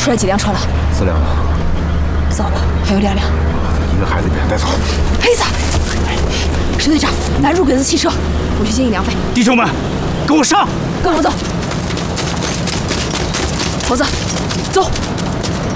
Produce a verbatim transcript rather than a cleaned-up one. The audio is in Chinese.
出来几辆车了？ 四辆了。 糟了，还有两辆。 一个孩子给他带走。 黑子，石队长，拦住鬼子汽车，我去接应梁飞。 弟兄们，跟我上！ 跟我走。猴子，走。